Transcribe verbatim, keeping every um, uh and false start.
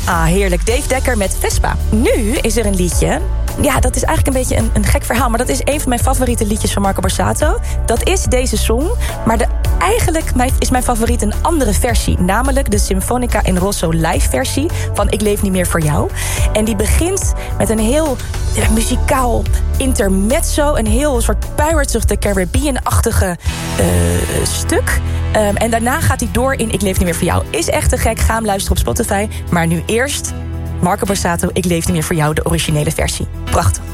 Ah, heerlijk. Dave Dekker met Vespa. Nu is er een liedje. Ja, dat is eigenlijk een beetje een, een gek verhaal. Maar dat is een van mijn favoriete liedjes van Marco Borsato. Dat is deze song. Maar de, eigenlijk mijn, is mijn favoriet een andere versie. Namelijk de Sinfonica in Rosso live versie van Ik leef niet meer voor jou. En die begint met een heel ja, muzikaal intermezzo. Een heel soort Pirates of the Caribbean-achtige uh, stuk. Um, en daarna gaat hij door in Ik leef niet meer voor jou. Is echt te gek. Ga hem luisteren op Spotify. Maar nu eerst Marco Borsato, Ik leef niet meer voor jou, de originele versie. Prachtig.